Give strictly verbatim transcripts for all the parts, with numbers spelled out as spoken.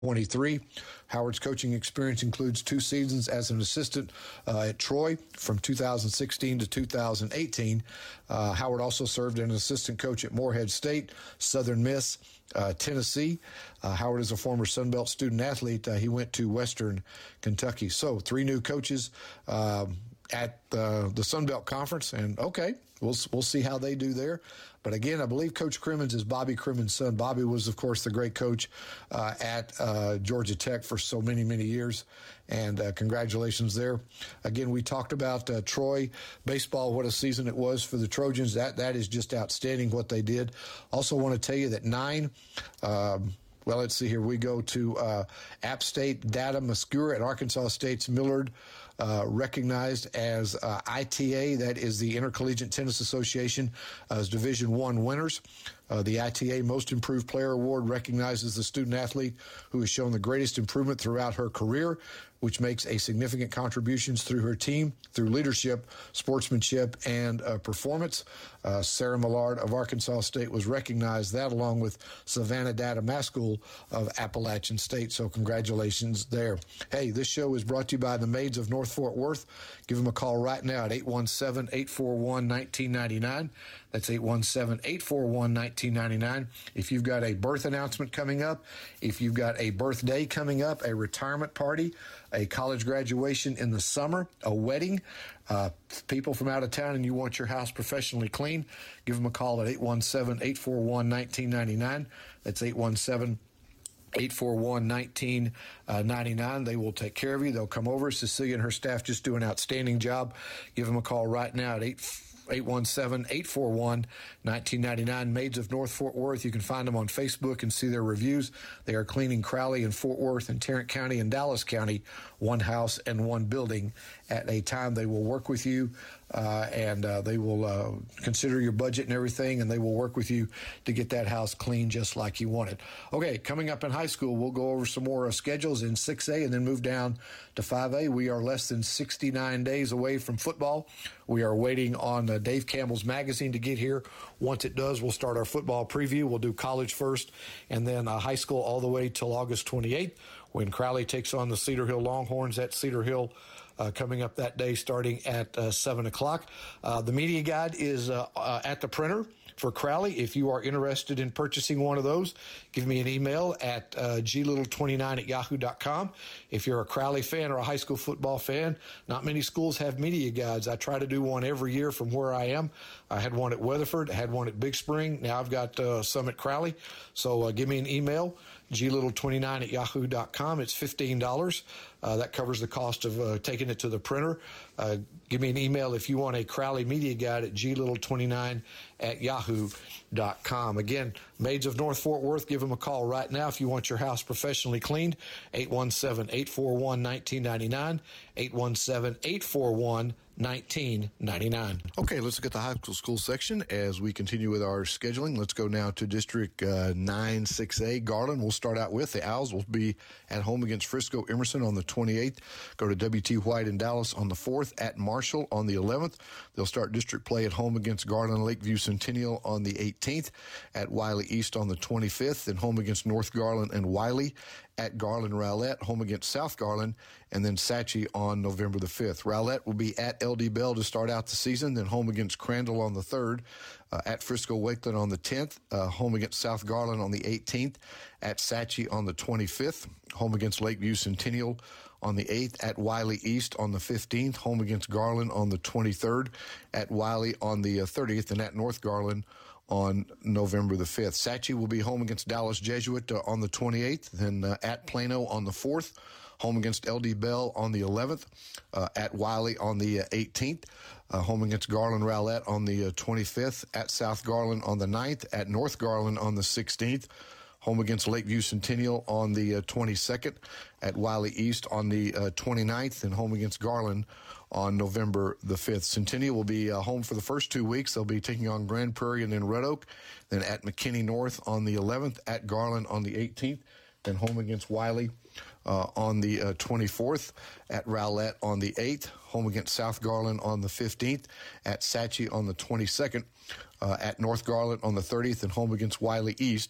twenty-three. Howard's coaching experience includes two seasons as an assistant uh, at Troy from two thousand sixteen to two thousand eighteen. Uh, Howard also served as an assistant coach at Morehead State, Southern Miss, uh, Tennessee. Uh, Howard is a former Sun Belt student athlete. Uh, he went to Western Kentucky. So three new coaches um, at uh, the Sun Belt Conference, and okay, we'll we'll see how they do there. But again, I believe Coach Crimmins is Bobby Crimmins' son. Bobby was, of course, the great coach uh, at uh, Georgia Tech for so many, many years, and uh, congratulations there. Again, we talked about uh, Troy baseball, what a season it was for the Trojans. That That is just outstanding what they did. Also want to tell you that nine um, Well, let's see here. We go to uh, App State Data Mascura at Arkansas State's Millard, uh, recognized as uh, I T A, that is the Intercollegiate Tennis Association, uh, as Division One winners. Uh, the I T A Most Improved Player Award recognizes the student athlete who has shown the greatest improvement throughout her career, which makes a significant contributions through her team, through leadership, sportsmanship, and uh, performance. Uh, Sarah Millard of Arkansas State was recognized, that along with Savannah Data Maskell of Appalachian State. So congratulations there. Hey, this show is brought to you by the Maids of North Fort Worth. Give them a call right now at eight one seven, eight four one, one nine nine nine. That's eight one seven, eight four one, one nine nine nine. If you've got a birth announcement coming up, if you've got a birthday coming up, a retirement party, a college graduation in the summer, a wedding, uh, people from out of town, and you want your house professionally clean, give them a call at eight one seven, eight four one, one nine nine nine. That's eight one seven, eight four one, one nine nine nine. They will take care of you. They'll come over. Cecilia and her staff just do an outstanding job. Give them a call right now at eight one seven, eight four one, one nine nine nine. Maids of North Fort Worth. You can find them on Facebook and see their reviews. They are cleaning Crowley and Fort Worth and Tarrant County and Dallas County, one house and one building at a time. They will work with you uh, and uh, they will uh, consider your budget and everything, and they will work with you to get that house clean just like you want it. Okay, coming up in high school, we'll go over some more uh, schedules in six A and then move down to five A. We are less than sixty-nine days away from football. We are waiting on uh, Dave Campbell's magazine to get here. Once it does, we'll start our football preview. We'll do college first and then uh, high school all the way till August twenty-eighth when Crowley takes on the Cedar Hill Longhorns at Cedar Hill. Uh, coming up that day starting at uh, seven o'clock. Uh, the media guide is uh, uh, at the printer for Crowley. If you are interested in purchasing one of those, give me an email at uh, g little twenty-nine at yahoo dot com. If you're a Crowley fan or a high school football fan, not many schools have media guides. I try to do one every year from where I am. I had one at Weatherford, I had one at Big Spring. Now I've got uh, some at Crowley. So uh, give me an email, g little twenty-nine at yahoo dot com. It's fifteen dollars. Uh, that covers the cost of uh, taking it to the printer. Uh, give me an email if you want a Crowley media guide at g little twenty-nine at yahoo dot com. Again, Maids of North Fort Worth, give them a call right now if you want your house professionally cleaned. eight one seven, eight four one, one nine nine nine. eight one seven, eight four one, one nine nine nine. Okay, let's look at the high school school section as we continue with our scheduling. Let's go now to District uh, nine six A. Garland, we'll start out with. The Owls will be at home against Frisco Emerson on the twenty-eighth. Go to W T White in Dallas on the fourth. At Marshall on the eleventh. They'll start district play at home against Garland Lakeview Centennial on the eighteenth. At Wiley East on the twenty-fifth. And home against North Garland and Wiley. At Garland Rowlett, home against South Garland, and then Saatchi on November the fifth. Rowlett will be at L D Bell to start out the season, then home against Crandall on the third, uh, at Frisco Wakeland on the tenth, uh, home against South Garland on the eighteenth, at Saatchi on the twenty-fifth, home against Lakeview Centennial on the eighth, at Wiley East on the fifteenth, home against Garland on the twenty-third, at Wiley on the uh, thirtieth, and at North Garland on November the fifth. Saatchi will be home against Dallas Jesuit uh, on the twenty-eighth, then uh, at Plano on the fourth, home against L D Bell on the eleventh, uh, at Wiley on the uh, eighteenth, uh, home against Garland Rowlett on the uh, twenty-fifth, at South Garland on the ninth, at North Garland on the sixteenth, home against Lakeview Centennial on the uh, twenty-second, at Wiley East on the uh, twenty-ninth, and home against Garland on November the fifth. Centennial will be uh, home for the first two weeks. They'll be taking on Grand Prairie and then Red Oak, then at McKinney North on the eleventh, at Garland on the eighteenth, then home against Wiley uh, on the uh, twenty-fourth, at Rowlett on the eighth, home against South Garland on the fifteenth, at Saatchi on the twenty-second, uh, at North Garland on the thirtieth, and home against Wiley East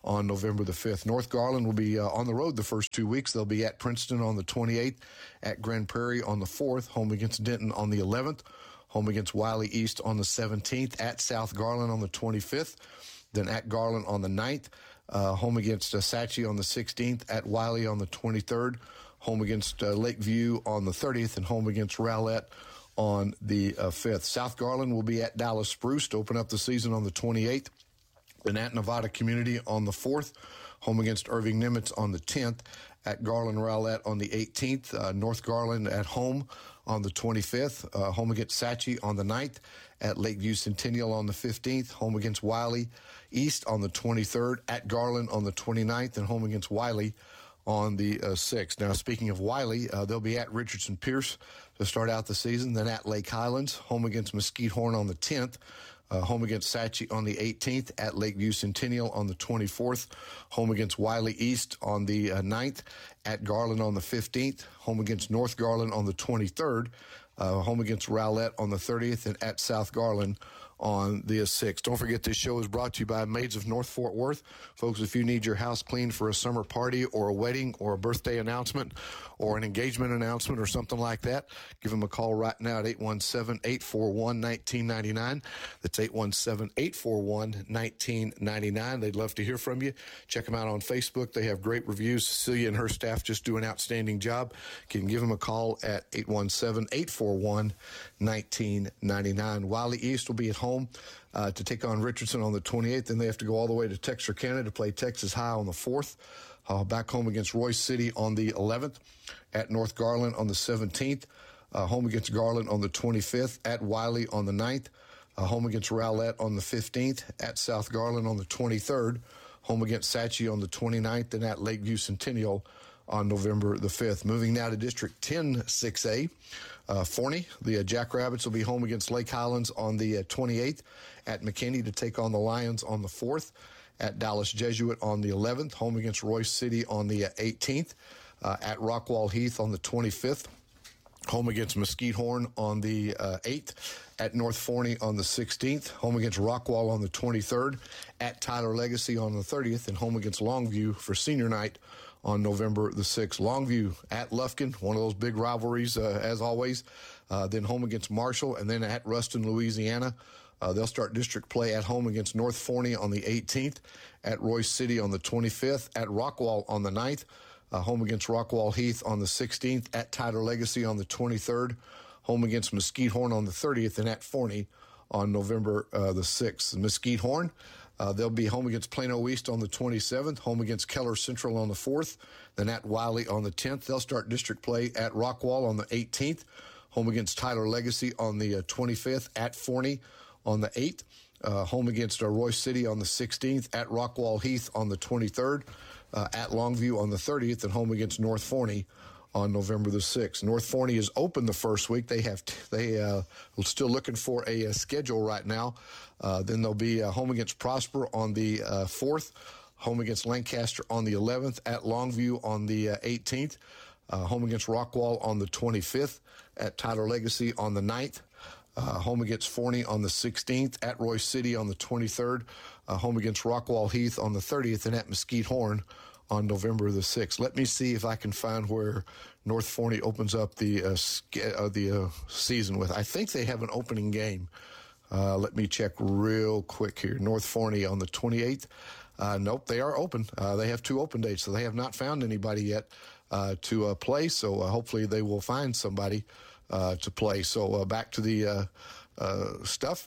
on November the fifth. North Garland will be uh, on the road the first two weeks. They'll be at Princeton on the twenty-eighth, at Grand Prairie on the fourth, home against Denton on the eleventh, home against Wiley East on the seventeenth, at South Garland on the twenty-fifth, then at Garland on the ninth, uh, home against uh, Saatchi on the sixteenth, at Wiley on the twenty-third, home against uh, Lakeview on the thirtieth, and home against Rowlett on the uh, fifth. South Garland will be at Dallas Spruce to open up the season on the twenty-eighth, then at Nevada Community on the fourth, home against Irving Nimitz on the tenth, at Garland Rowlett on the eighteenth, uh, North Garland at home on the twenty-fifth, uh, home against Saatchi on the ninth, at Lakeview Centennial on the fifteenth, home against Wiley East on the twenty-third, at Garland on the twenty-ninth, and home against Wiley on the uh, sixth. Now, speaking of Wiley, uh, they'll be at Richardson Pierce to start out the season, then at Lake Highlands, home against Mesquite Horn on the tenth, uh, home against Saatchi on the eighteenth, at Lakeview Centennial on the twenty-fourth, home against Wiley East on the uh, ninth, at Garland on the fifteenth, home against North Garland on the twenty-third, uh, home against Rowlett on the thirtieth, and at South Garland on the sixth. Don't forget, this show is brought to you by Maids of North Fort Worth. Folks, if you need your house cleaned for a summer party or a wedding or a birthday announcement or an engagement announcement or something like that, give them a call right now at eight one seven, eight four one, one nine nine nine. That's eight one seven, eight four one, one nine nine nine. They'd love to hear from you. Check them out on Facebook. They have great reviews. Cecilia and her staff just do an outstanding job. You can give them a call at eight one seven, eight four one, one nine nine nine. Wiley East will be at home Uh, to take on Richardson on the twenty-eighth. Then they have to go all the way to Texarkana to play Texas High on the fourth. Uh, back home against Royce City on the eleventh. At North Garland on the seventeenth. Uh, home against Garland on the twenty-fifth. At Wiley on the ninth. Uh, home against Rowlett on the fifteenth. At South Garland on the twenty-third. Home against Saatchi on the twenty-ninth. And at Lakeview Centennial on November the fifth. Moving now to District ten six A. Uh, Forney, the uh, Jackrabbits will be home against Lake Highlands on the uh, twenty-eighth, at McKinney to take on the Lions on the fourth, at Dallas Jesuit on the eleventh, home against Royce City on the uh, eighteenth, uh, at Rockwall Heath on the twenty-fifth, home against Mesquite Horn on the uh, eighth, at North Forney on the sixteenth, home against Rockwall on the twenty-third, at Tyler Legacy on the thirtieth, and home against Longview for senior night on November the sixth. Longview at Lufkin, one of those big rivalries, uh, as always. Uh, then home against Marshall, and then at Ruston, Louisiana. Uh, they'll start district play at home against North Forney on the eighteenth, at Royce City on the twenty-fifth, at Rockwall on the ninth, uh, home against Rockwall Heath on the sixteenth, at Tyler Legacy on the twenty-third, home against Mesquite Horn on the thirtieth, and at Forney on November uh, the sixth. Mesquite Horn, Uh, they'll be home against Plano East on the twenty-seventh, home against Keller Central on the fourth, then at Wiley on the tenth. They'll start district play at Rockwall on the eighteenth, home against Tyler Legacy on the uh, twenty-fifth, at Forney on the eighth, uh, home against uh, Royce City on the sixteenth, at Rockwall Heath on the twenty-third, uh, at Longview on the thirtieth, and home against North Forney on November the sixth. North Forney is open the first week. They have t- they uh, are still looking for a, a schedule right now. Uh, then they'll be uh, home against Prosper on the uh, fourth, home against Lancaster on the eleventh, at Longview on the uh, eighteenth, uh, home against Rockwall on the twenty-fifth, at Tyler Legacy on the ninth, uh, home against Forney on the sixteenth, at Royce City on the twenty-third, uh, home against Rockwall Heath on the thirtieth, and at Mesquite Horn on November the sixth. Let me see if I can find where North Forney opens up the uh, sk- uh, the uh, season with. I think they have an opening game. Uh, let me check real quick here. North Forney on the twenty-eighth. Uh, nope, they are open. Uh, they have two open dates, so they have not found anybody yet uh, to uh, play. So uh, hopefully they will find somebody uh, to play. So uh, back to the uh, uh, stuff.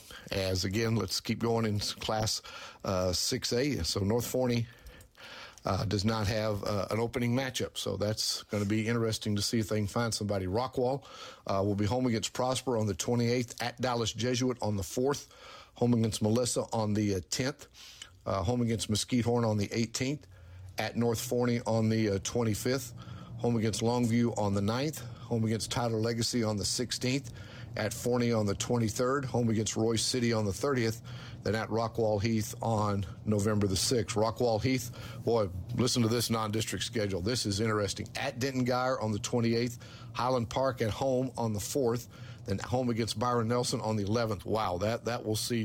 As again, let's keep going in Class uh, six A. So North Forney Uh, does not have uh, an opening matchup. So that's going to be interesting to see if they can find somebody. Rockwall uh, will be home against Prosper on the twenty-eighth, at Dallas Jesuit on the fourth, home against Melissa on the uh, tenth, uh, home against Mesquite Horn on the eighteenth, at North Forney on the uh, twenty-fifth, home against Longview on the ninth, home against Tyler Legacy on the sixteenth, at Forney on the twenty-third, home against Royce City on the thirtieth, then at Rockwall Heath on November the sixth. Rockwall Heath, boy, listen to this non-district schedule. This is interesting. At Denton Guyer on the twenty-eighth, Highland Park at home on the fourth, then home against Byron Nelson on the eleventh. Wow, that that will see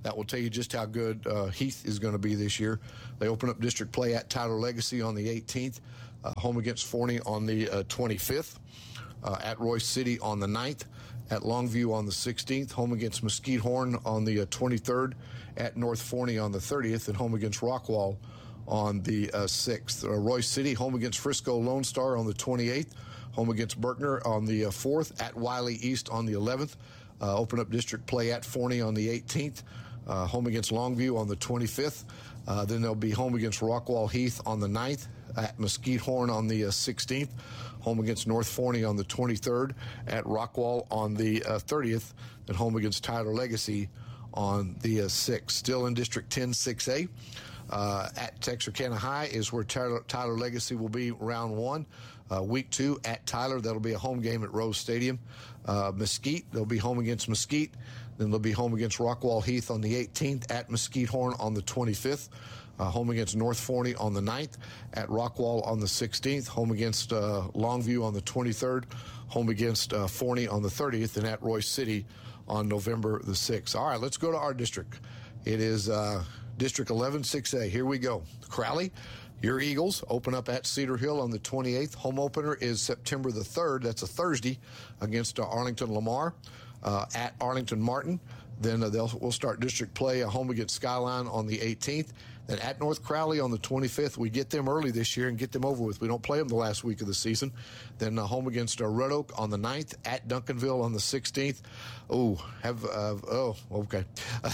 That will tell you just how good uh, Heath is going to be this year. They open up district play at Tyler Legacy on the eighteenth, uh, home against Forney on the uh, twenty-fifth, uh, at Royce City on the ninth, at Longview on the sixteenth, home against Mesquite Horn on the uh, twenty-third, at North Forney on the thirtieth, and home against Rockwall on the uh, sixth. Uh, Royce City, home against Frisco Lone Star on the twenty-eighth, home against Berkner on the uh, fourth, at Wiley East on the eleventh, uh, open up district play at Forney on the eighteenth, uh, home against Longview on the twenty-fifth, uh, then they'll be home against Rockwall Heath on the ninth, at Mesquite Horn on the uh, sixteenth, home against North Forney on the twenty-third, at Rockwall on the uh, thirtieth, and home against Tyler Legacy on the uh, sixth. Still in District ten six A. Uh, at Texarkana High is where Tyler, Tyler Legacy will be round one. Uh, week two at Tyler, that'll be a home game at Rose Stadium. Uh, Mesquite, they'll be home against Mesquite. Then they'll be home against Rockwall Heath on the eighteenth, at Mesquite Horn on the twenty-fifth, uh, home against North Forney on the ninth, at Rockwall on the sixteenth, home against uh, Longview on the twenty-third, home against uh, Forney on the thirtieth, and at Royce City on November the sixth. All right, let's go to our district. It is uh, District eleven six A. Here we go. Crowley, your Eagles open up at Cedar Hill on the twenty-eighth. Home opener is September the third. That's a Thursday against uh, Arlington Lamar uh, at Arlington Martin. Then uh, they'll we'll start district play uh, home against Skyline on the eighteenth. Then at North Crowley on the twenty-fifth. We get them early this year and get them over with. We don't play them the last week of the season. Then uh, home against uh, Red Oak on the ninth, at Duncanville on the sixteenth. Oh, have uh, oh okay.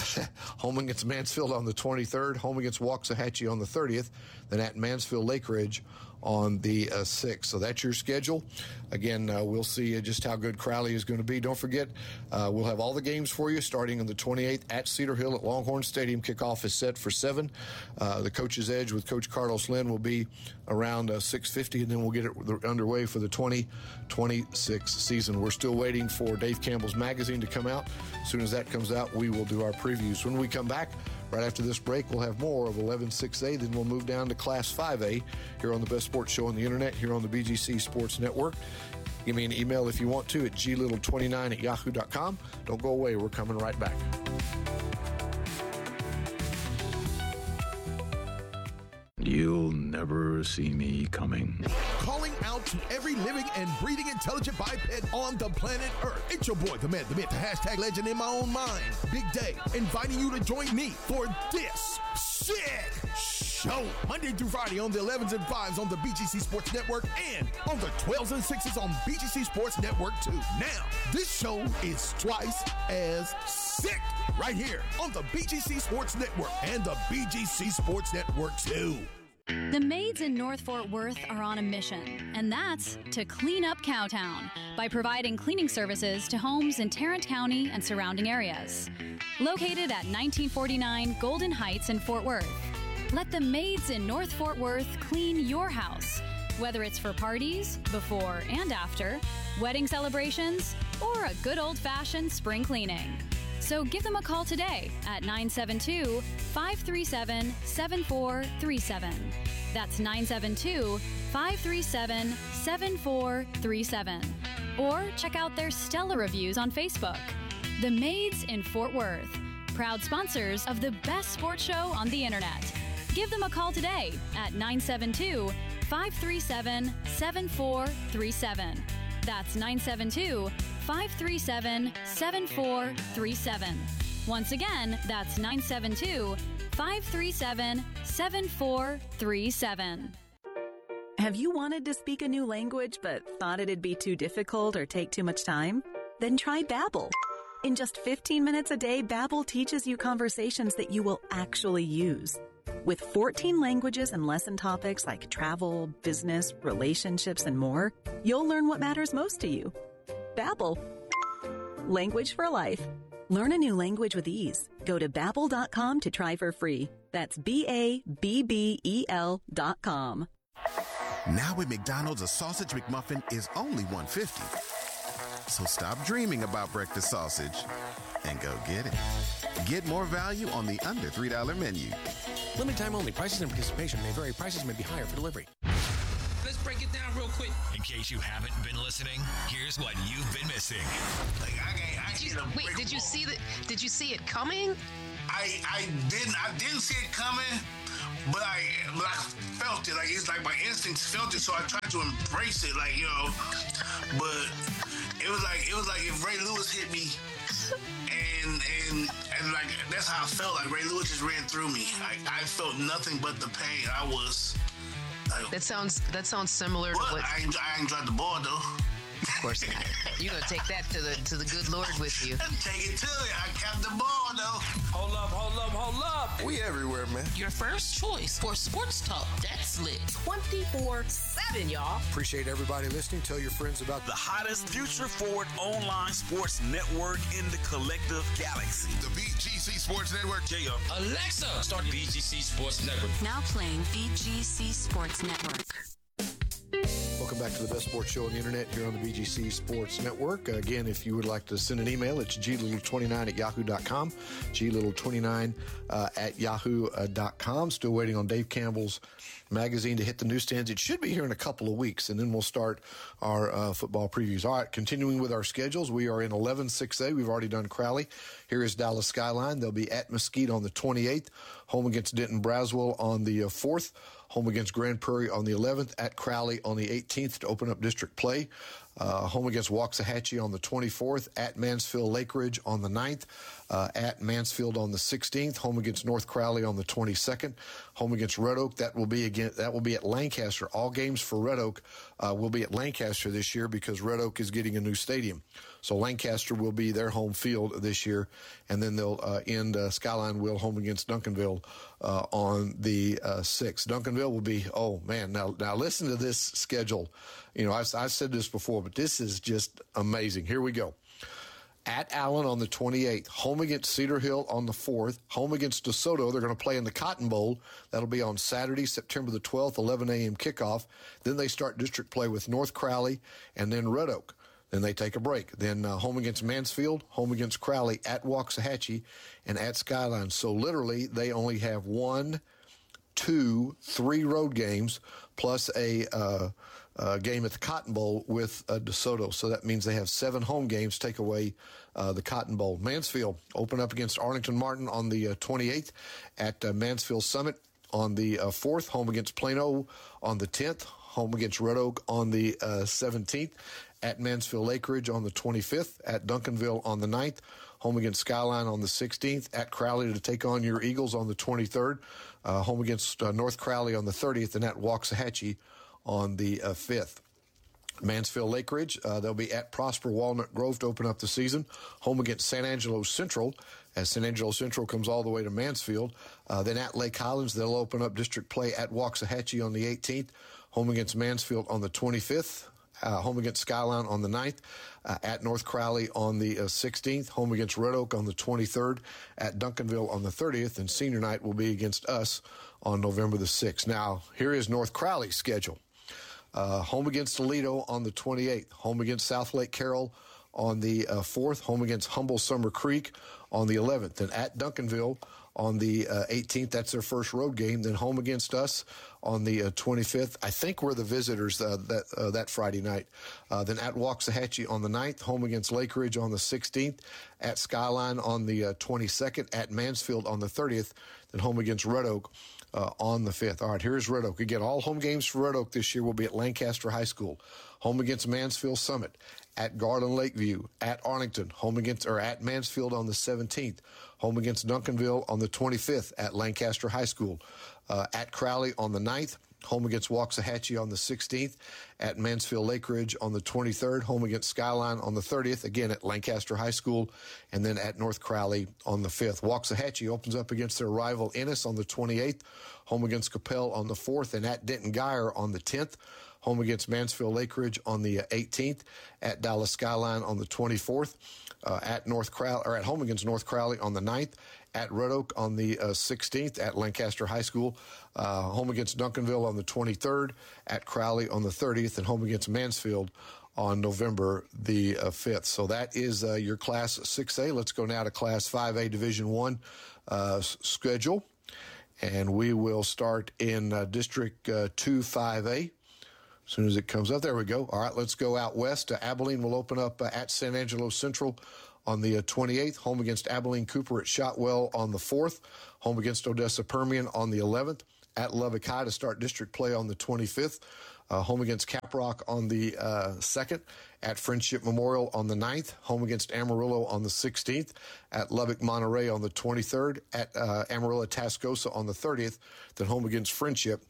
Home against Mansfield on the twenty-third. Home against Waxahachie on the thirtieth. Then at Mansfield Lake Ridge on the uh, sixth. So that's your schedule. Again, uh, we'll see uh, just how good Crowley is going to be. Don't forget, uh, we'll have all the games for you starting on the twenty-eighth at Cedar Hill at Longhorn Stadium. Kickoff is set for seven. Uh, the Coach's Edge with Coach Carlos Lynn will be around uh, six fifty, and then we'll get it underway for the twenty twenty-six season. We're still waiting for Dave Campbell's magazine to come out. As soon as that comes out, we will do our previews. When we come back, right after this break, we'll have more of eleven six A. Then we'll move down to Class five A here on the best sports show on the internet, here on the B G C Sports Network. Give me an email if you want to at g little twenty-nine at yahoo dot com. Don't go away. We're coming right back. You'll never see me coming. Calling out to every living and breathing intelligent biped on the planet Earth. It's your boy, the man, the myth, the hashtag legend in my own mind, Big Day, inviting you to join me for this sick show. Monday through Friday on the elevens and fives on the B G C Sports Network and on the twelves and sixes on B G C Sports Network too. Now, this show is twice as sick right here on the B G C Sports Network and the B G C Sports Network too. The maids in North Fort Worth are on a mission, and that's to clean up Cowtown by providing cleaning services to homes in Tarrant County and surrounding areas. Located at nineteen forty-nine Golden Heights in Fort Worth, let the maids in North Fort Worth clean your house, whether it's for parties, before and after, wedding celebrations, or a good old-fashioned spring cleaning. So give them a call today at nine seven two, five three seven, seven four three seven. That's nine seven two, five three seven, seven four three seven. Or check out their stellar reviews on Facebook. The Maids in Fort Worth, proud sponsors of the best sports show on the internet. Give them a call today at nine seven two, five three seven, seven four three seven. That's nine seven two, five three seven, seven four three seven. Once again, that's nine seven two, five three seven, seven four three seven. Have you wanted to speak a new language but thought it'd be too difficult or take too much time? Then try Babbel. In just fifteen minutes a day, Babbel teaches you conversations that you will actually use. With fourteen languages and lesson topics like travel, business, relationships, and more, you'll learn what matters most to you. Babbel. Language for life. Learn a new language with ease. Go to babbel dot com to try for free. That's B A B B E L dot com. Now at McDonald's, a sausage McMuffin is only one fifty. So stop dreaming about breakfast sausage and go get it. Get more value on the under three dollar menu. Limited time only. Prices and participation may vary. Prices may be higher for delivery. Let's break it down real quick. In case you haven't been listening, here's what you've been missing. Like, I can't, I did you, wait, did you see that? Did you see it coming? I I didn't I didn't see it coming, but I but I felt it. Like it's like my instincts felt it, so I tried to embrace it. Like you know, but it was like it was like if Ray Lewis hit me, and and and like that's how I felt. Like Ray Lewis just ran through me. I, I felt nothing but the pain. I was. Like, that sounds that sounds similar what? to what. I I ain't dropped the ball though. Of course not. You're gonna take that to the to the good Lord with you. Take it to you. I kept the ball though. Hold up, hold up, hold up. We everywhere, man. Your first choice for sports talk. That's lit. twenty-four seven, y'all. Appreciate everybody listening. Tell your friends about the hottest future forward online sports network in the collective galaxy. The B G C Sports Network. Yeah. Alexa, start B G C Sports Network. Now playing B G C Sports Network. Welcome back to the best sports show on the internet here on the B G C Sports Network. Uh, again, if you would like to send an email, it's g little twenty-nine at yahoo dot com, g little twenty-nine uh, at yahoo dot com. Still waiting on Dave Campbell's magazine to hit the newsstands. It should be here in a couple of weeks, and then we'll start our uh, football previews. All right, continuing with our schedules, we are in eleven six A. We've already done Crowley. Here is Dallas Skyline. They'll be at Mesquite on the twenty-eighth, home against Denton Braswell on the uh, fourth, home against Grand Prairie on the eleventh, at Crowley on the eighteenth to open up district play, uh, home against Waxahachie on the twenty-fourth, at Mansfield Lake Ridge on the ninth, uh, at Mansfield on the sixteenth, home against North Crowley on the twenty-second, home against Red Oak. That will be again. That will be at Lancaster. All games for Red Oak uh, will be at Lancaster this year because Red Oak is getting a new stadium. So Lancaster will be their home field this year, and then they'll uh, end uh, Skyline will home against Duncanville uh, on the uh, sixth. Duncanville will be, oh man, now now listen to this schedule. You know, I've, I've said this before, but this is just amazing. Here we go. At Allen on the twenty-eighth, home against Cedar Hill on the fourth, home against DeSoto. They're going to play in the Cotton Bowl. That'll be on Saturday, September the twelfth, eleven a.m. kickoff. Then they start district play with North Crowley and then Red Oak. Then they take a break. Then uh, home against Mansfield, home against Crowley, at Waxahachie, and at Skyline. So literally they only have one, two, three road games plus a uh, uh, game at the Cotton Bowl with uh, DeSoto. So that means they have seven home games, take away uh, the Cotton Bowl. Mansfield open up against Arlington Martin on the uh, twenty-eighth, at uh, Mansfield Summit on the uh, fourth, home against Plano on the tenth, home against Red Oak on the uh, seventeenth, at Mansfield Lake Ridge on the twenty-fifth, at Duncanville on the ninth, home against Skyline on the sixteenth, at Crowley to take on your Eagles on the twenty-third, uh, home against uh, North Crowley on the thirtieth, and at Waxahachie on the uh, fifth. Mansfield Lake Ridge, uh, they'll be at Prosper Walnut Grove to open up the season, home against San Angelo Central, as San Angelo Central comes all the way to Mansfield. Uh, then at Lake Highlands, they'll open up district play at Waxahachie on the eighteenth, home against Mansfield on the twenty-fifth, Uh, home against Skyline on the ninth, uh, at North Crowley on the uh, sixteenth, home against Red Oak on the twenty-third, at Duncanville on the thirtieth, and senior night will be against us on November the sixth. Now, here is North Crowley's schedule. Uh, home against Toledo on the twenty-eighth, home against South Lake Carroll on the uh, fourth, home against Humble Summer Creek on the eleventh, and at Duncanville on the uh, eighteenth. That's their first road game. Then home against us on the uh, twenty-fifth. I think we're the visitors uh, that uh, that Friday night. Uh, then at Waxahachie on the ninth, home against Lake Ridge on the sixteenth, at Skyline on the uh, twenty-second, at Mansfield on the thirtieth, then home against Red Oak uh, on the fifth. All right, here's Red Oak. Again, all home games for Red Oak this year will be at Lancaster High School, home against Mansfield Summit, at Garland Lakeview, at Arlington, home against or at Mansfield on the seventeenth, home against Duncanville on the twenty-fifth, at Lancaster High School, uh, at Crowley on the ninth, home against Waxahachie on the sixteenth, at Mansfield Lake Ridge on the twenty-third, home against Skyline on the thirtieth, again at Lancaster High School, and then at North Crowley on the fifth. Waxahachie opens up against their rival Ennis on the twenty-eighth, home against Capel on the fourth, and at Denton Guyer on the tenth, home against Mansfield Lake Ridge on the eighteenth, at Dallas Skyline on the twenty-fourth, uh, at North Crowley, or at home against North Crowley on the ninth, at Red Oak on the uh, sixteenth, at Lancaster High School, uh, home against Duncanville on the twenty-third, at Crowley on the thirtieth, and home against Mansfield on November the uh, fifth. So that is uh, your Class six A. Let's go now to Class five A Division one uh, s- schedule, and we will start in uh, District uh, two five A. As soon as it comes up, there we go. All right, let's go out west. Uh, Abilene will open up uh, at San Angelo Central on the uh, twenty-eighth, home against Abilene Cooper at Shotwell on the fourth, home against Odessa Permian on the eleventh, at Lubbock High to start district play on the twenty-fifth, uh, home against Caprock on the uh, second, at Friendship Memorial on the ninth, home against Amarillo on the sixteenth, at Lubbock Monterey on the twenty-third, at uh, Amarillo Tascosa on the thirtieth, then home against Friendship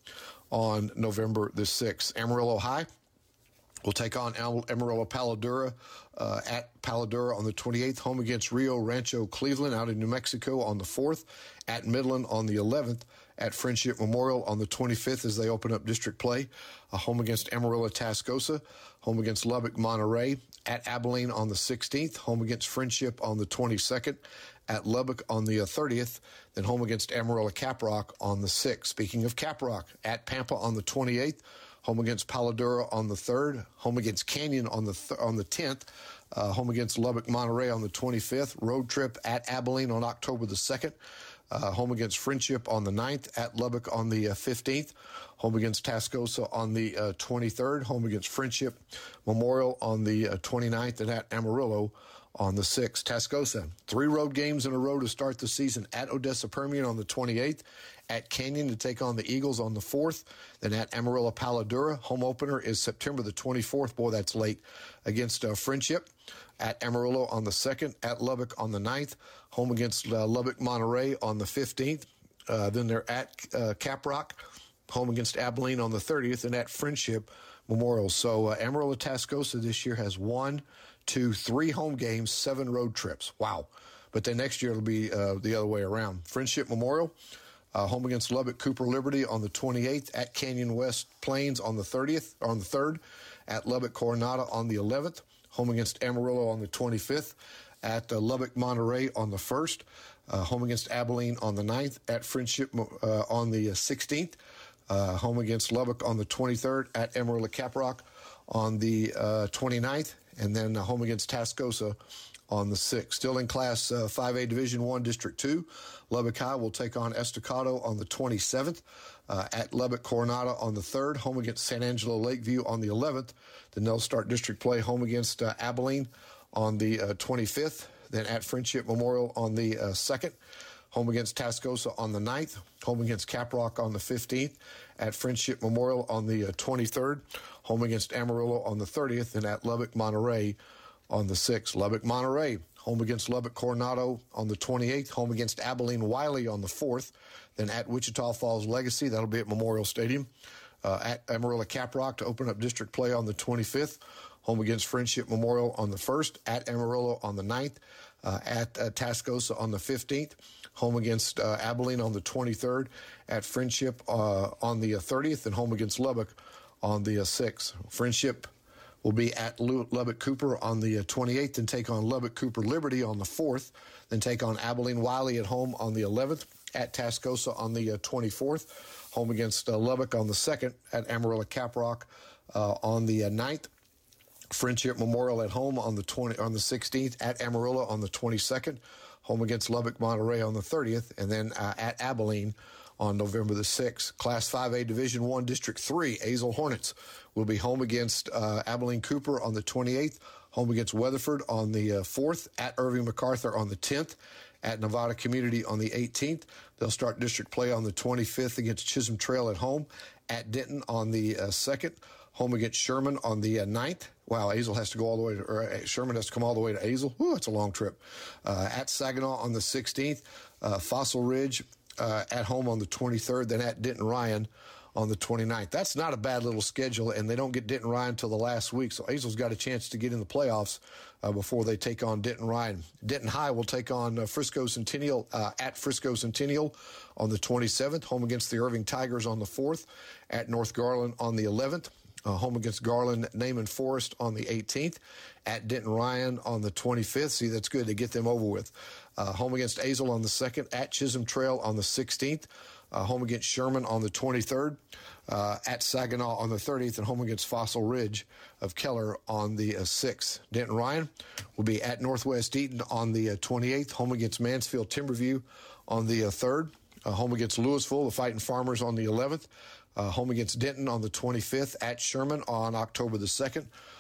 on November the sixth. Amarillo High will take on Amarillo Paladura uh, at Paladura on the twenty-eighth, home against Rio Rancho Cleveland out in New Mexico on the fourth, at Midland on the eleventh, at Friendship Memorial on the twenty-fifth as they open up district play, uh, home against Amarillo Tascosa, home against Lubbock Monterey, at Abilene on the sixteenth, home against Friendship on the twenty-second, at Lubbock on the thirtieth, then home against Amarillo Caprock on the sixth. Speaking of Caprock, at Pampa on the twenty-eighth, home against Paladura on the third, home against Canyon on the th- on the tenth, uh, home against Lubbock Monterey on the twenty-fifth, road trip at Abilene on October the second, uh, home against Friendship on the ninth, at Lubbock on the uh, fifteenth, home against Tascosa on the uh, twenty-third, home against Friendship Memorial on the uh, twenty-ninth, and at Amarillo on the sixth. Tascosa, three road games in a row to start the season: at Odessa Permian on the twenty-eighth, at Canyon to take on the Eagles on the fourth, then at Amarillo Paladura. Home opener is September the twenty-fourth. Boy, that's late. Against uh, Friendship. At Amarillo on the second, at Lubbock on the ninth, home against uh, Lubbock Monterey on the fifteenth. Uh, then they're at uh, Caprock, home against Abilene on the thirtieth, and at Friendship Memorial. So uh, Amarillo Tascosa this year has one, two, three home games, seven road trips. Wow. But then next year it'll be uh, the other way around. Friendship Memorial, uh, home against Lubbock Cooper Liberty on the twenty-eighth, at Canyon West Plains on the thirtieth, or on the third, at Lubbock Coronado on the eleventh, home against Amarillo on the twenty-fifth, at uh, Lubbock Monterey on the first, uh, home against Abilene on the ninth, at Friendship uh, on the sixteenth, uh, home against Lubbock on the twenty-third, at Amarillo Caprock on the uh, twenty-ninth, and then uh, home against Tascosa on the sixth. Still in Class uh, five A Division one, District two, Lubbock High will take on Estacado on the twenty-seventh, uh, at Lubbock Coronado on the third, home against San Angelo Lakeview on the eleventh. Then they'll start district play home against uh, Abilene on the uh, twenty-fifth, then at Friendship Memorial on the uh, second, home against Tascosa on the ninth, home against Caprock on the fifteenth, at Friendship Memorial on the uh, twenty-third, home against Amarillo on the thirtieth, and at Lubbock Monterey on the sixth. Lubbock Monterey, home against Lubbock Coronado on the twenty-eighth, home against Abilene Wiley on the fourth, then at Wichita Falls Legacy, that'll be at Memorial Stadium, uh, at Amarillo Caprock to open up district play on the twenty-fifth, home against Friendship Memorial on the first, at Amarillo on the ninth, uh, at uh, Tascosa on the fifteenth, home against uh, Abilene on the twenty-third, at Friendship uh, on the uh, thirtieth, and home against Lubbock on the uh, sixth. Friendship will be at Lubbock Cooper on the uh, twenty-eighth, and take on Lubbock Cooper Liberty on the fourth, then take on Abilene Wiley at home on the eleventh, at Tascosa on the uh, twenty-fourth, home against uh, Lubbock on the second, at Amarillo Caprock uh, on the uh, ninth, Friendship Memorial at home on the twenty on the sixteenth, at Amarillo on the twenty-second, home against Lubbock Monterey on the thirtieth, and then uh, at Abilene on November the sixth. Class five A Division one, District three, Azle Hornets will be home against uh, Abilene Cooper on the twenty-eighth, home against Weatherford on the uh, fourth, at Irving MacArthur on the tenth, at Nevada Community on the eighteenth. They'll start district play on the twenty-fifth against Chisholm Trail at home, at Denton on the uh, second, home against Sherman on the uh, ninth. Wow, Azle has to go all the way to, or uh, Sherman has to come all the way to Azle. Ooh, it's a long trip. Uh, at Saginaw on the sixteenth, uh, Fossil Ridge uh, at home on the twenty-third, then at Denton Ryan on the twenty-ninth. That's not a bad little schedule, and they don't get Denton Ryan until the last week, so Azle's got a chance to get in the playoffs uh, before they take on Denton Ryan. Denton High will take on uh, Frisco Centennial uh, at Frisco Centennial on the twenty-seventh, home against the Irving Tigers on the fourth, at North Garland on the eleventh, uh, home against Garland Naaman Forest on the eighteenth, at Denton Ryan on the twenty-fifth. See, that's good to get them over with. Uh, home against Azle on the second, at Chisholm Trail on the sixteenth, Uh, home against Sherman on the twenty-third, uh, at Saginaw on the thirtieth, and home against Fossil Ridge of Keller on the uh, sixth. Denton Ryan will be at Northwest Eaton on the uh, twenty-eighth, home against Mansfield Timberview on the uh, third, uh, home against Louisville, the Fighting Farmers on the eleventh, uh, home against Denton on the twenty-fifth, at Sherman on October the second,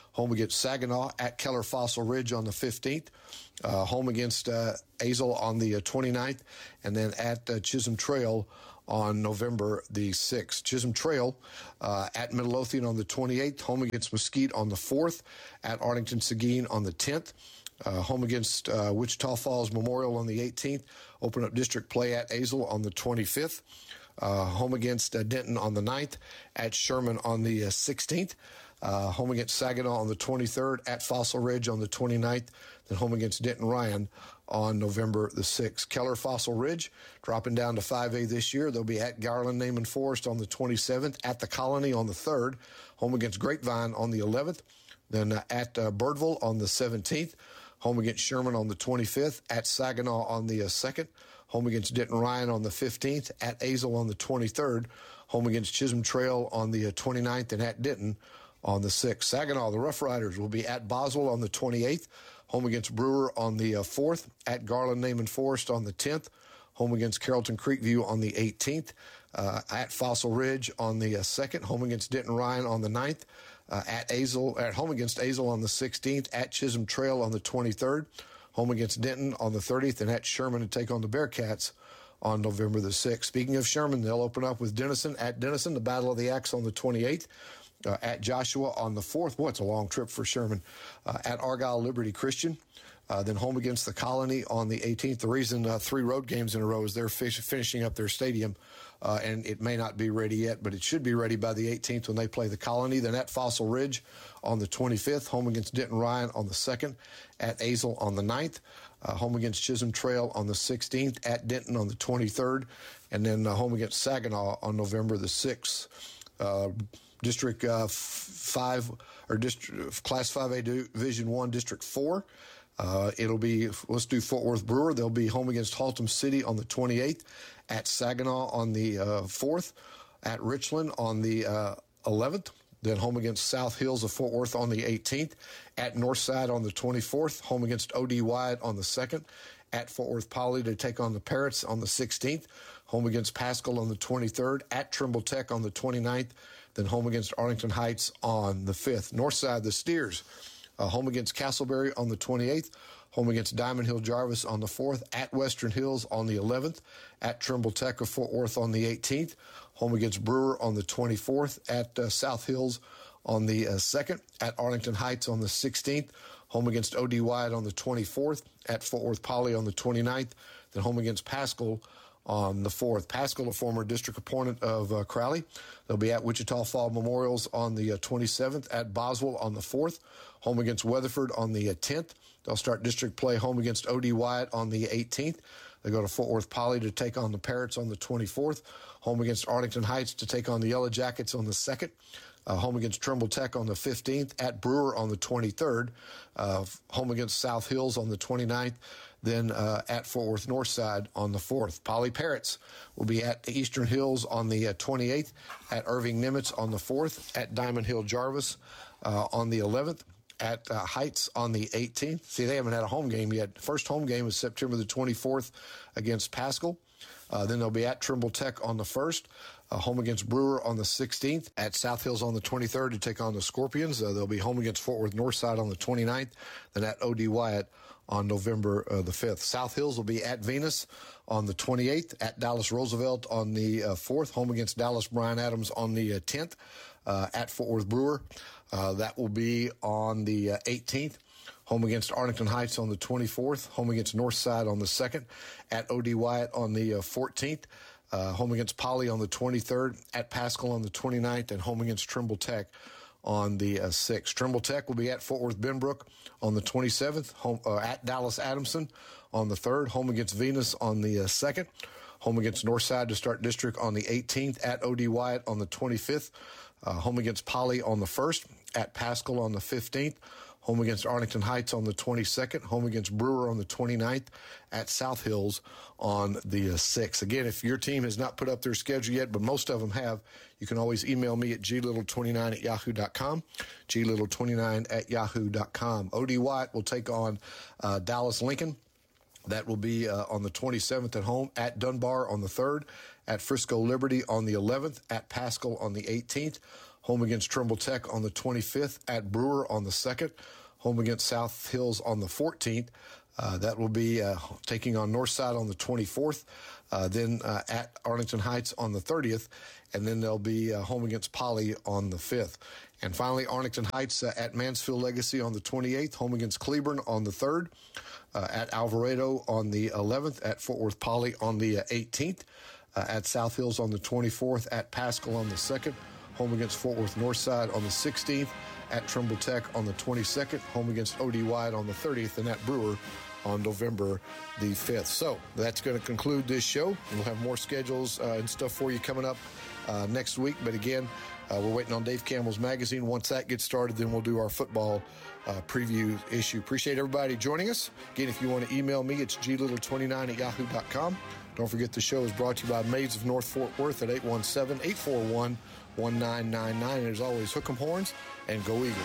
home against Saginaw, at Keller Fossil Ridge on the fifteenth, uh, home against uh, Azle on the uh, twenty-ninth, and then at uh, Chisholm Trail on November the sixth. Chisholm Trail uh, at Midlothian on the twenty-eighth, home against Mesquite on the fourth, at Arlington Seguin on the tenth, uh, home against uh, Wichita Falls Memorial on the eighteenth, open up district play at Azle on the twenty-fifth, uh, home against uh, Denton on the ninth, at Sherman on the uh, sixteenth, uh, home against Saginaw on the twenty-third, at Fossil Ridge on the twenty-ninth, then home against Denton Ryan on November the sixth. Keller Fossil Ridge dropping down to five A this year. They'll be at Garland Naaman Forest on the twenty-seventh, at the Colony on the third, home against Grapevine on the eleventh, then uh, at uh, Birdville on the seventeenth, home against Sherman on the twenty-fifth, at Saginaw on the uh, second, home against Denton Ryan on the fifteenth, at Azle on the twenty-third, home against Chisholm Trail on the uh, twenty-ninth, and at Denton on the sixth. Saginaw, the Rough Riders, will be at Boswell on the twenty-eighth, home against Brewer on the uh, fourth, at Garland Naaman Forest on the tenth, home against Carrollton Creekview on the eighteenth, uh, at Fossil Ridge on the uh, second, home against Denton Ryan on the ninth, uh, at Azle, at home against Azle on the sixteenth, at Chisholm Trail on the twenty-third, home against Denton on the thirtieth, and at Sherman to take on the Bearcats on November the sixth. Speaking of Sherman, they'll open up with Denison at Denison, the Battle of the Axe on the twenty-eighth, uh, at Joshua on the fourth. Boy, it's a long trip for Sherman. Uh, at Argyle Liberty Christian, uh, then home against the Colony on the eighteenth. The reason uh, three road games in a row is they're fish- finishing up their stadium, uh, and it may not be ready yet, but it should be ready by the eighteenth when they play the Colony. Then at Fossil Ridge on the twenty-fifth, home against Denton Ryan on the second, at Azle on the ninth, uh, home against Chisholm Trail on the sixteenth, at Denton on the twenty-third, and then uh, home against Saginaw on November the sixth. Uh, District uh, five or district Class five A Division One, District Four. Uh, it'll be let's do Fort Worth Brewer. They'll be home against Haltom City on the twenty-eighth, at Saginaw on the uh, fourth, at Richland on the uh, eleventh. Then home against South Hills of Fort Worth on the eighteenth, at Northside on the twenty-fourth, home against O D Wyatt on the second, at Fort Worth Poly to take on the Parrots on the sixteenth, home against Pascal on the twenty-third, at Trimble Tech on the twenty-ninth, then home against Arlington Heights on the fifth. Northside, the Steers, uh, home against Castleberry on the twenty-eighth, home against Diamond Hill Jarvis on the fourth, at Western Hills on the eleventh, at Trimble Tech of Fort Worth on the eighteenth, home against Brewer on the twenty-fourth, at uh, South Hills on the uh, second, at Arlington Heights on the sixteenth, home against O D Wyatt on the twenty-fourth, at Fort Worth Poly on the twenty-ninth, then home against Pascal on the fourth. Pascal, a former district opponent of uh, Crowley. They'll be at Wichita Fall Memorials on the uh, twenty-seventh, at Boswell on the fourth, home against Weatherford on the uh, tenth. They'll start district play home against O D Wyatt on the eighteenth. They go to Fort Worth Poly to take on the Parrots on the twenty-fourth, home against Arlington Heights to take on the Yellow Jackets on the second, uh, home against Trimble Tech on the fifteenth, at Brewer on the twenty-third, uh, home against South Hills on the twenty-ninth, then uh, at Fort Worth Northside on the fourth. Poly Parrots will be at Eastern Hills on the uh, twenty-eighth, at Irving Nimitz on the fourth, at Diamond Hill Jarvis uh, on the eleventh, at uh, Heights on the eighteenth. See, they haven't had a home game yet. First home game is September the twenty-fourth against Pascal. Uh, then they'll be at Trimble Tech on the first, uh, home against Brewer on the sixteenth, at South Hills on the twenty-third to take on the Scorpions. Uh, they'll be home against Fort Worth Northside on the twenty-ninth, then at O D Wyatt on November uh, the fifth. South Hills will be at Venus on the twenty-eighth, at Dallas Roosevelt on the uh, fourth, home against Dallas Bryan Adams on the uh, tenth, uh, at Fort Worth Brewer. Uh, that will be on the uh, eighteenth. Home against Arlington Heights on the twenty-fourth, home against Northside on the second, at O D Wyatt on the uh, fourteenth, uh, home against Poly on the twenty-third, at Pascal on the twenty-ninth, and home against Trimble Tech on the uh, sixth. Trimble Tech will be at Fort Worth Benbrook on the twenty-seventh, home uh, at Dallas Adamson on the third, home against Venus on the uh, second, home against Northside to start district on the eighteenth, at O D Wyatt on the twenty-fifth, uh, home against Poly on the first, at Pascal on the fifteenth, home against Arlington Heights on the twenty-second, home against Brewer on the twenty-ninth, at South Hills on the uh, sixth. Again, if your team has not put up their schedule yet, but most of them have, you can always email me at g little twenty-nine at yahoo dot com, g little twenty-nine at yahoo dot com. O D Wyatt will take on uh, Dallas Lincoln. That will be uh, on the twenty-seventh at home, at Dunbar on the third, at Frisco Liberty on the eleventh, at Pascal on the eighteenth, home against Trimble Tech on the twenty-fifth, at Brewer on the second, home against South Hills on the fourteenth. Uh, that will be uh, taking on Northside on the twenty-fourth, uh, then uh, at Arlington Heights on the thirtieth, and then they'll be uh, home against Poly on the fifth. And finally, Arlington Heights uh, at Mansfield Legacy on the twenty-eighth, home against Cleburne on the third, uh, at Alvarado on the eleventh, at Fort Worth Poly on the uh, eighteenth, uh, at South Hills on the twenty-fourth, at Pascal on the second, home against Fort Worth Northside on the sixteenth, at Trimble Tech on the twenty-second, home against O D Wide on the thirtieth, and at Brewer on November the fifth. So that's going to conclude this show. We'll have more schedules uh, and stuff for you coming up uh, next week. But again, uh, we're waiting on Dave Campbell's magazine. Once that gets started, then we'll do our football uh, preview issue. Appreciate everybody joining us. Again, if you want to email me, it's g little twenty-nine at yahoo dot com. Don't forget the show is brought to you by Maids of North Fort Worth at eight one seven, eight four one, one nine nine nine. And as always, hook 'em horns and go Eagles.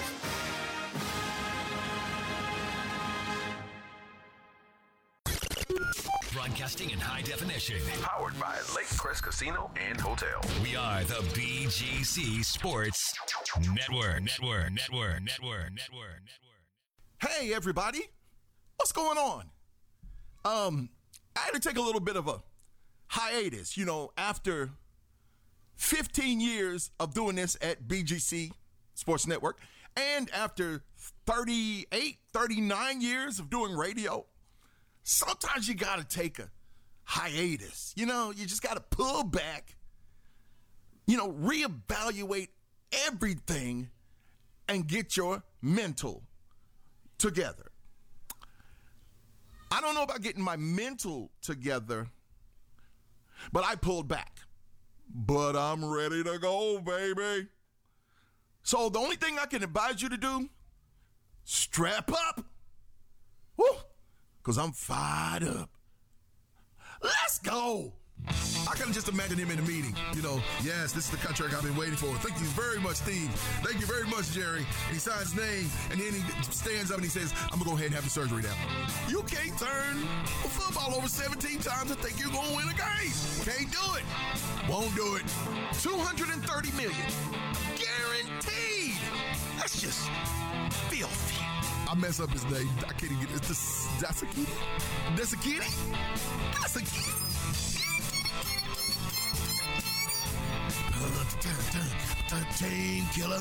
Broadcasting in high definition. Powered by Lake Crest Casino and Hotel. We are the B G C Sports Network. Network. Network. Network. Network. Network. Hey, everybody. What's going on? Um, I had to take a little bit of a hiatus, you know, after fifteen years of doing this at B G C Sports Network, and after thirty-eight, thirty-nine years of doing radio. Sometimes you got to take a hiatus. You know, you just got to pull back, you know, reevaluate everything and get your mental together. I don't know about getting my mental together, but I pulled back. But I'm ready to go, baby. So the only thing I can advise you to do, strap up. Woo! Because I'm fired up. Let's go. I can just imagine him in a meeting. You know, yes, this is the contract I've been waiting for. Thank you very much, Steve. Thank you very much, Jerry. And he signs his name, and then he stands up and he says, I'm going to go ahead and have the surgery now. You can't turn a football over seventeen times and think you're going to win a game. Can't do it. Won't do it. two hundred thirty million dollars. Guaranteed. That's just filthy. I mess up his name. I can't even get it. It's the Dasakiti? Dasakiti? Dasakiti? Team killer.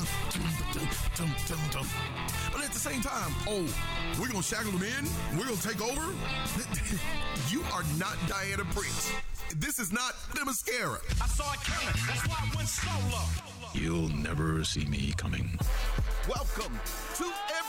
But at the same time, oh, we're going to shackle them in? We're going to take over? You are not Diana Prince. This is not the mascara. I saw it coming. That's why I went solo. You'll never see me coming. Welcome to every